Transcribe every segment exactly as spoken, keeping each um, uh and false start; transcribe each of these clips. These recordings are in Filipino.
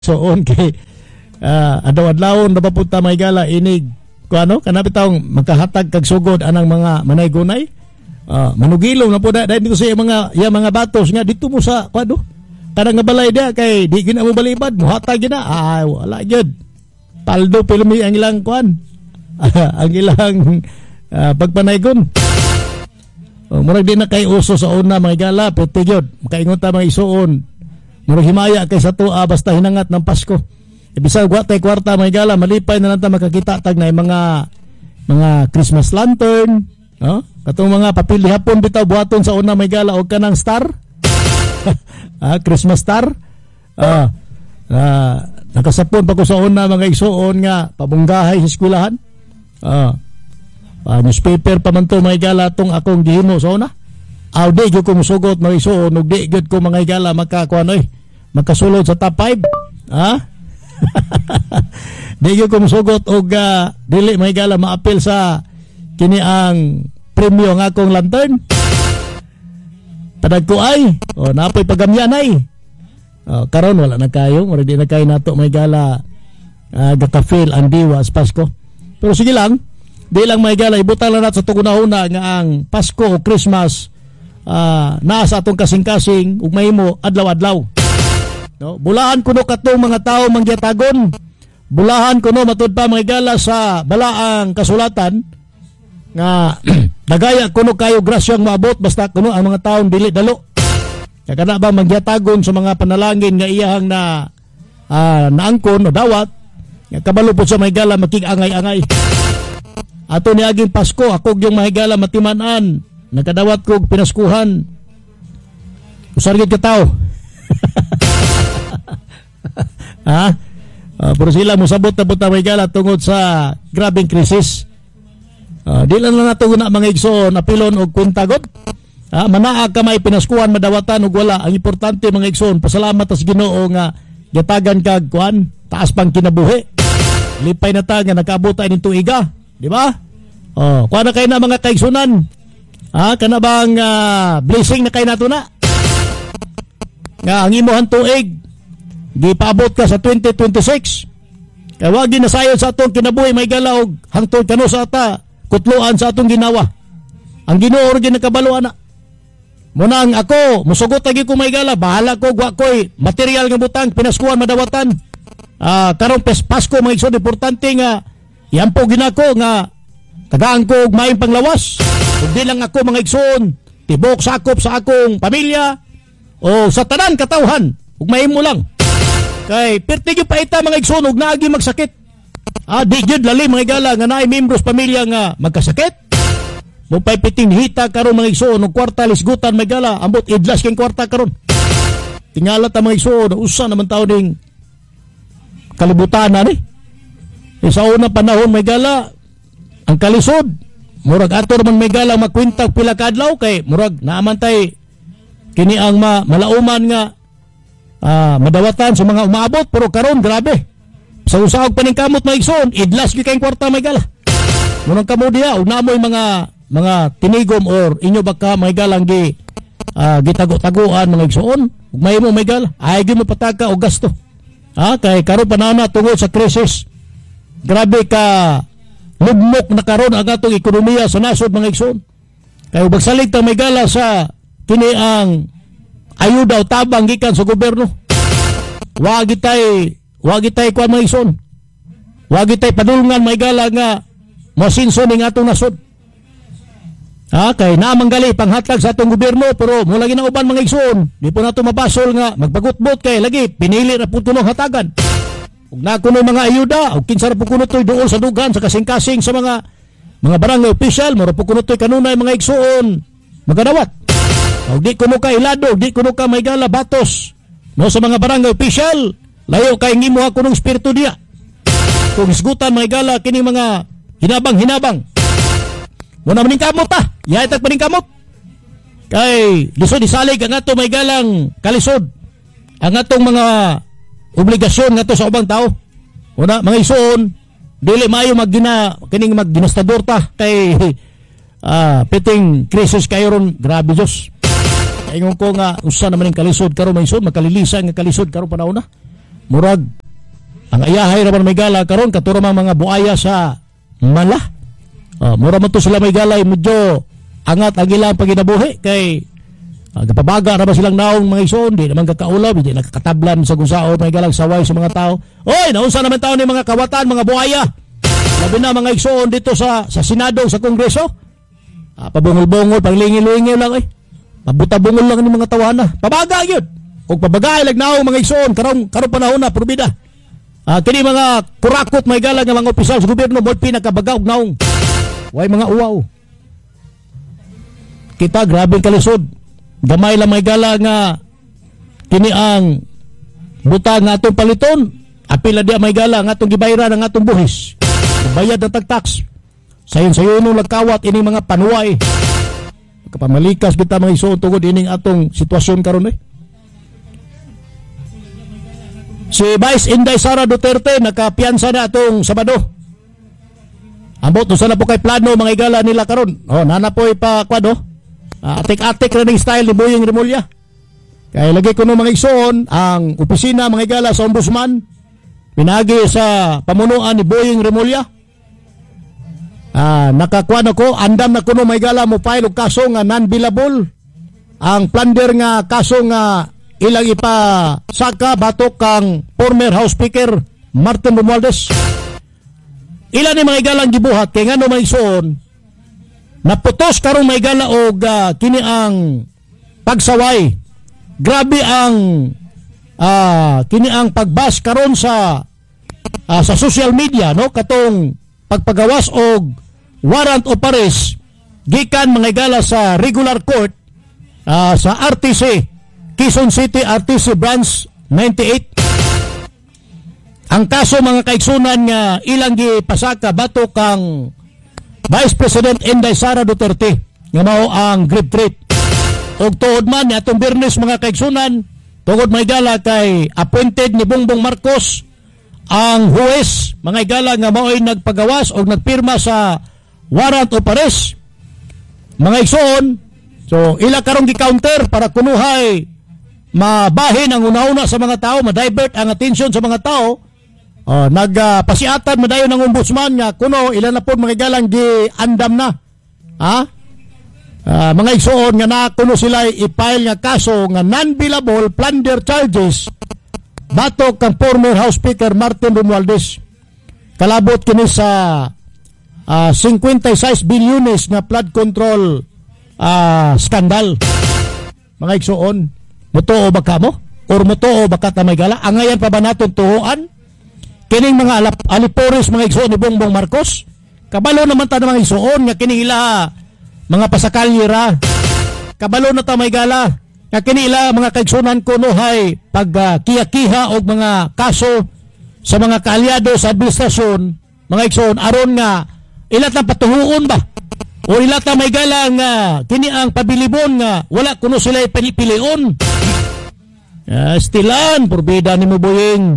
soon kay uh, adlaw-adlawon napapunta may gala inig kuano kanapit taong magkahatag kag sugod anang mga manay-gunay uh, manugilong na po da dito sa mga ya mga batos nga dito mo sa kuano kada nga balay dia kay di gina mo balibad mo hatag gina ay wala gyud paldo pilmi ang ilang kuan ang ilang uh, pagpanaygon uh, murag di na kay uso sa una mga gala pwede gyud makaingon ta mga isuon murag himaya kay sa tuwa basta hinangat ng Pasko. Ibisag wa tay kwarta may gala malipay na lang ta makakita tag na mga mga Christmas lantern, no? Katong mga papel hapon bitaw buhaton sa una may gala og kanang star. ah, Christmas star. Ah, ah nakasapon pa ko sa una mga igsuon nga pabunggahay sa eskwelahan. Ah, ah newspaper pa man to may gala tong akong gihimo sa una. Aw di gyud ko musugot mga igsuon ug di gyud ko mga igala makakuan oy makasulod sa top five ha di gyud ko musugot og uh, dili mga igala maapil sa kini ang premyo nga akong lantern padag ko ay o napoy pagamyan ay o, karon wala na kayo mura di na kayo nato mga igala uh, gaka-feel ang diwa sa Pasko pero sige lang di lang mga igala ibutang lang nato sa tugunahuna nga ang Pasko o Christmas Uh, naa sa atong kasing-kasing ug mahimo adlaw-adlaw no bulahan kuno katong mga tawo mangyatagon bulahan kuno matud pa mga gala sa balaang kasulatan nga dagaya kuno kayo grasyang maabot basta kuno ang mga tawo dili dalo kaya kana ba mangyatagon sa mga panalangin nga iyahang na uh, naangkon o dawat nga kabalo po sa mga gala makig-angay-angay ato niaging Pasko ako yung mga gala matiman-an nakadawat ko pinaskuhan usargid ka tao ha uh, pero sila musabot na punta may gala tungod sa grabing krisis uh, di lang na nato na mga igsoon apilon og kuntagot ha manaa ka may pinaskuhan madawatan og wala ang importante mga igsoon pasalamat sa Ginoo nga gatagan kag kuan taas pang kinabuhi lipay na ta nga nakaabot ning tuiga di ba oh kuan na kay na mga kaigsunan ah, kana bang uh, blessing na kay nato na? Nga ang imuhang tuig gipaabot ka sa twenty twenty-six. Kaya wag ginasayod sa atong kinabuhi may galaog hangtod kano sa ata kutluan sa atong ginawa. Ang Ginoo ug ginakabaluan na. Munang ako musugot lagi ko may gala bahala ko wa koy material nga butang pinaskuhan madawatan. Ah, karong Pasko mga igsoon importante nga yampo ginako nga tagaan ko og maayong panglawas. Kung di lang ako mga igsoon, tibok sakop sa akong pamilya o sa tanan katawhan, ug mahimo lang. Kay perti gyud paita mga igsoon ug naagi magsakit. Ah, di gyud lali mga igala nga naay membros pamilya nga magkasakit. Mo pay piting hita karon mga igsoon og kwarta lisgutan mga igala, ambot idlas king kwarta karon. Tingala ta mga igsoon, usa naman taw ning kalibutan na ni. E sa una panahon mga igala, ang kalisod murag ato man may galang makwintag pila ka adlaw kay murag naaman tay kini ang ma, malauman nga uh, madawatan sa mga umaabot pero karon grabe sa usahog paningkamot maigsoon idlas gyud kay kwarta may gala munang kamo diha ug namoy mga mga tinigom or inyo baka may galang gi uh, gitago-taguan mga igsoon ug mahimo may gala ay gyud mo pataka og gasto ha kay karon panahon na tungod sa krisis grabe ka lugmok na karon ang atong ekonomiya sa nasod mga igsoon. Kaya bagsalig ta may gala sa kini ang ayuda o tabang gikan sa gobyerno. Wa gitay, wa gitay kuan mga igsoon. Wa gitay padulungan may gala nga masinso ning atong nasod. Ha kay naamang gali panghatag sa atong gobyerno pero mo lagi na uban mga igsoon. Di po nato mabasol nga magbagutbot kay lagi pinili ra pud tunong hatagan. Ug na kuno mga ayuda ug kinsa ra po kuno toy duol sa dugan sa kasing-kasing sa mga mga barangay official mura po kuno toy kanunay mga igsoon magadawat ug di kuno ka ilado di kuno ka may gala batos no sa mga barangay official layo kay ngimo kunong espiritu diya kung isgutan mga gala kini mga hinabang-hinabang mo na maning kamot ta yahay tag maning kamot kay lisod isalig ang ato may galang kalisod ang atong mga obligasyon nga to sa ubang tao. Una mga igsoon, dili maayo maggina kining magginastador ta kay ah piting krisis kayo ron grabe Dios. Ingon ko nga usa naman ning kalisod karon may isod makalilisan nga kalisod karon panahon na. murag ang ayahay raman may gala karon katuro mga buaya sa mala. Uh, mura man to sila may galay medyo angat ang ilang paginabuhi kay uh, kapabaga na ba silang naong mga ison, di naman kakaulaw, di nakakatablan sa gusaon, may galang saway sa mga tao. Oy, naunsa naman tao ni mga kawatan, mga buaya. Labi na mga ison dito sa sa Senado, sa Kongreso. Uh, pabungol-bungol, panglingil-lingil lang eh. Pabuta-bungol lang ni mga tawana. Pabaga yun. Kung pabagay lag naong mga ison, karong karong panahon na, probida. Uh, kini mga kurakot may galang ng mga opisyal sa gobyerno, mo pinakabagaw naong. Way mga uwaw. Kita grabing kalisod. Gamay lang may gala nga kini ang buta nga atong paliton. Apila dia may gala nga atong gibayran ang atong buhis. Bayad ng tag-tax. Sayon-sayon nung lagkawat ining mga panuway. Kapamalikas kita mga isuon tungod ining atong sitwasyon karon eh. Si Vice Inday Sara Duterte nakapiyansa na atong Sabado. Ambot no sana po kay plano mga igala nila karon. Oh, nana po pa kwado. Uh, atik-atik na ng style ni Boying Remulla. Kaya lagi ko no mga igsoon ang opisina mga igala sa Ombudsman pinagi sa pamunuan ni Boying Remulla. Ah, nakakuan ako andam na kuno mga igala mo file og kaso nga non-billable. Ang plunder nga kaso nga ilang ipa saka batok kang former House Speaker Martin Romualdez. Ilan ni mga igalang gibuhat kay ngano may suon naputos karong may gala og uh, kini ang pagsaway. Grabe ang uh, kini ang pagbas karon sa uh, sa social media no katong pagpagawas og warrant of arrest gikan mga igala sa regular court uh, sa R T C Quezon City R T C branch ninety-eight. Ang kaso mga kaigsunan nga ilang gipasaka batok kang Vice President Inday Sara Duterte nga mao ang grip threat. Og tuod man ni atong Biyernes mga kaigsunan tungod may gala kay appointed ni Bongbong Marcos ang huwes mga igala nga mao'y nagpagawas og nagpirma sa warrant of arrest. Mga igsoon, so ila karong gi-counter para kunuhay mabahin ang una-una sa mga tao, ma-divert ang attention sa mga tao. Oh, nagpasiatan uh, madayon ng ombudsman nga kuno ilan na po mga galang di andam na. Ha? Uh, mga igsoon nga na kuno sila i-file nga kaso nga non-billable plunder charges batok kang former House Speaker Martin Romualdez. Kalabot kini sa uh, fifty-six bilyones nga flood control uh, skandal. Mga igsoon, mutuo ba ka mo? Or mutuo ba ka tamay gala? Angayan pa ba naton tuhuan? Kining mga alap, alipores mga igsoon ni Bongbong Marcos, kabalo naman ta mga igsoon nga kining ila mga pasakalyera. Kabalo na ta may gala nga kining ila mga kaigsunan kuno hay pag uh, kiya-kiha og mga kaso sa mga kaalyado sa administrasyon mga igsoon aron nga ila ta patuhuon ba o ila ta may gala nga kini ang pabilibon nga wala kuno sila pilion. Uh, stilan porbida ni mo Boying.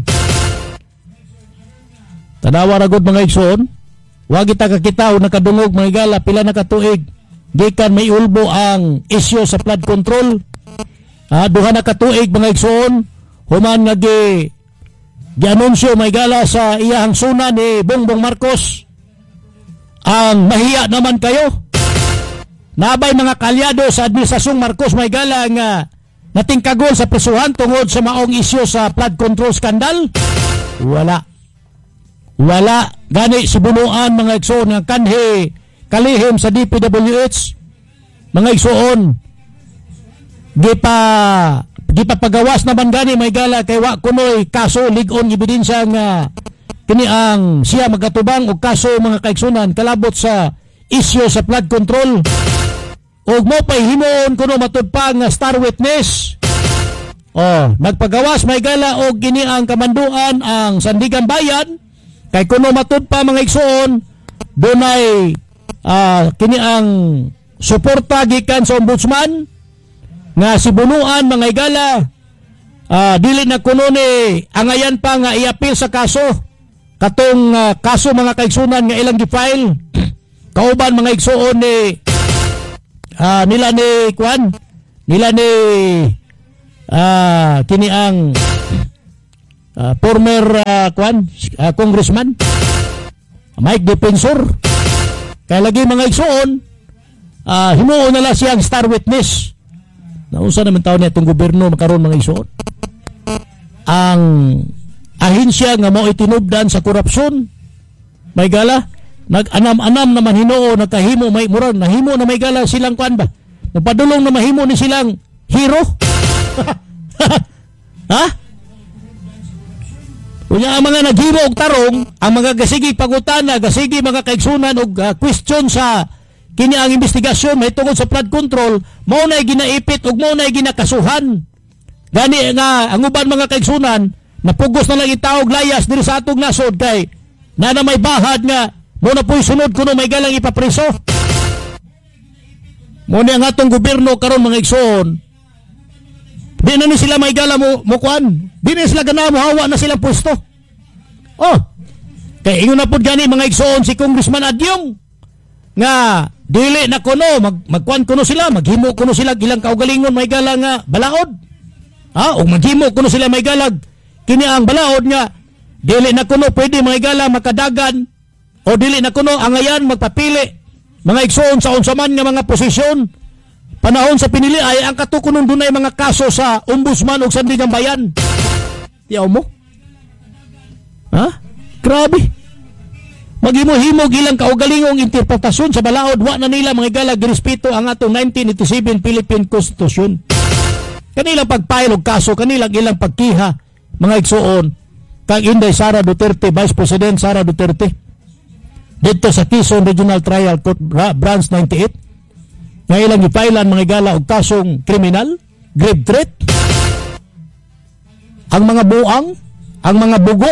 Tanawa ra gud mga igsoon, wa kita kakita o nakadungog mga igala pila na katuig gikan may ulbo ang isyu sa flood control. Ah, duha na katuig mga igsoon, human nga gi gianunsyo mga igala sa iyahang suna ni Bongbong Marcos. Ang mahiya naman kayo. Nabay mga kalyado sa administrasyong Marcos mga igala nga natingkagol sa prisuhan tungod sa maong isyu sa flood control scandal. Wala. Wala gani sibunuan mga igsoon nga kanhi kalihim sa D P W H mga igsoon gipa gipapagawas naman gani may gala kay wa kunoy kaso lig-on ebidensya nga kini ang siya magatubang og kaso mga kaigsunan kalabot sa isyu sa flood control og mo pay himon kuno matud pa nga star witness. Oh, nagpagawas may gala og kini ang kamanduan ang Sandigan Bayan. Kay kuno matud pa mga igsoon, dunay uh, kini ang suporta gikan sa ombudsman nga sibunuan mga igala uh, dili na kuno ni angayan pa nga iapil sa kaso katong uh, kaso mga kaigsunan nga ilang gi-file kauban mga igsoon ni uh, nila ni kwan nila ni uh, kini ang uh, former uh, kwan, uh, congressman Mike Defensor. Kaya lagi mga igsoon, uh, himuon na lang siyang star witness. Naunsa naman taon niya itong gobyerno makaroon mga igsoon. Ang ahensya nga mo itinubdan sa korupsyon, may gala, nag-anam-anam naman hinoo, nagkahimo, may murag, nahimo na may gala silang kwan ba? Napadulong na mahimo ni silang hero? Ha? Kunya ang mga naghimo og tarong, ang mga gasigi pangutana, gasigi mga kaigsunan og uh, question sa kini ang investigasyon may tungod sa flood control, mao nay ginaipit ug mao nay ginakasuhan. Gani nga ang uban mga kaigsunan napugos na lang itawog layas diri sa atong nasod kay na na may bahad nga mo na po'y sunod kuno may galang ipapreso. Mo ni ang atong gobyerno karon mga igsoon. Di na ni sila may gala mo, mo kuan. Di na sila gana mo hawa na silang pwesto. Oh. Kay ingon na pud gani mga igsoon si Congressman Adyong nga dili na kuno mag magkuan kuno sila, maghimo kuno sila ilang kaugalingon may gala nga balaod. Ha, o maghimo kuno sila may galag kini ang balaod nga dili na kuno pwede may gala makadagan o dili na kuno angayan magpapili mga igsoon sa unsa man nga mga posisyon. Panahon sa pinili ay ang katukunon dunay mga kaso sa ombudsman ug sandigang bayan. Tiyaw mo? Ha? Grabe. Maghimo-himo gilang kaugalingong interpretasyon sa balaod wa na nila mga galag girespeto ang atong nineteen eighty-seven Philippine Constitution. Kanilang pagpile og kaso, kanilang ilang pagkiha mga igsoon kang Inday Sara Duterte, Vice President Sara Duterte dito sa Quezon Regional Trial Court Branch ninety-eight. Nga ilang ipailan mga gala og kasong kriminal, grave threat, ang mga buang, ang mga bugo.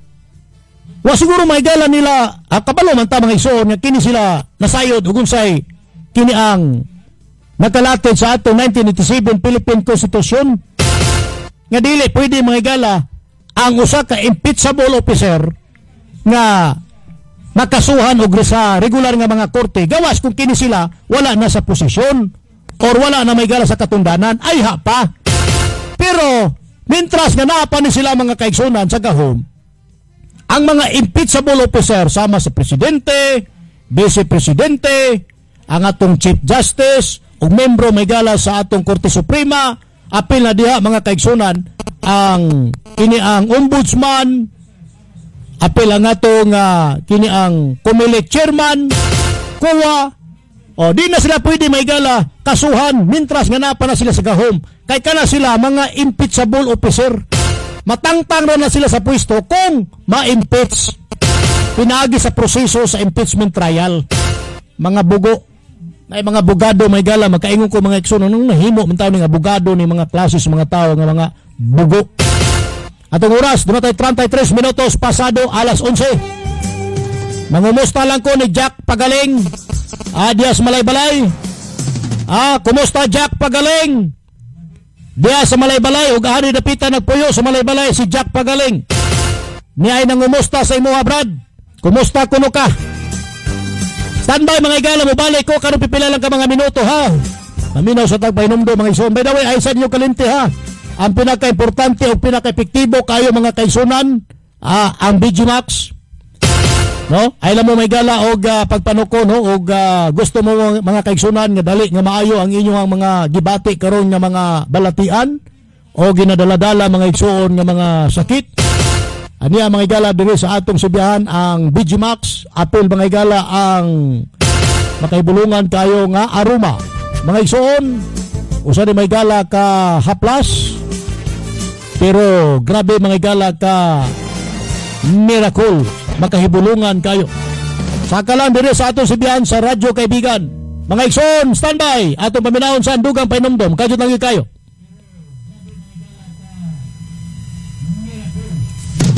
Wa siguro mga gala nila, ah, kabalo man ta mga igsoon nga kini sila nasayod ug unsay kini ang nakalatid sa atong nineteen eighty-seven Philippine Constitution nga dili pwede mga gala ang usa ka impeachable officer nga makasuhan og sa regular nga mga korte gawas kung kini sila wala na sa posisyon or wala na may gala sa katundanan ay ha pa. Pero mintras nga naa pa ni sila mga kaigsunan sa gahom, ang mga impeachable officer sama sa presidente, vice presidente, ang atong chief justice ug membro may gala sa atong Korte Suprema, apil na diha mga kaigsunan ang kini ang ombudsman, apil ang atong uh, kini ang Comelec chairman, C O A, o di na sila pwede may gala kasuhan mintras nga napa na sila sa gahom. Kay kana sila mga impeachable officer. Matangtang na, na sila sa pwesto kung ma-impeach. Pinaagi sa proseso sa impeachment trial. Mga bugo, may mga bugado may gala magkaingon ko mga igsoon nung nahimo man tawo ning abogado ni mga klases mga tao nga mga bugo. Atong oras, dumatay thirty-three minutos pasado alas onse. Mangumusta lang ko ni Jack Pagaling. Ah, dias Malaybalay. Ah, kumusta Jack Pagaling? Diya sa Malaybalay, ug ani dapita nagpuyo sa Malaybalay si Jack Pagaling. Niay nangumusta sa imo Brad. Kumusta kuno ka? Standby mga igala mo balik ko karon pipila lang ka mga minuto ha. Maminaw sa tagpainomdo mga igsoon. By the way, ay sa inyo kalinti ha. Ang pinaka-importante o pinaka-epektibo kayo mga kaisunan, ah, ang Vigimax. No? Ay alam mo may gala og uh, pagpanuko no og uh, gusto mo mga kaigsunan nga dali nga maayo ang inyong mga gibati karon nga mga balatian o ginadala-dala mga igsuon nga mga sakit. Ani ang mga igala diri sa atong subihan ang Vigimax, apil mga igala ang makaibulungan kayo nga aroma. Mga igsuon, usa ni may gala ka haplas. Pero grabe mga igala ka miracle, makahibulungan kayo. Saka lang dire sa atong sibihan sa radyo kaibigan. Mga igsoon, standby. Atong paminahon sa andugang painomdom. Kadyo lang kayo.